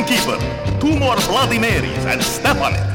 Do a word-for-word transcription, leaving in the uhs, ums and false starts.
Keeper, two more Bloody Marys, and step on it.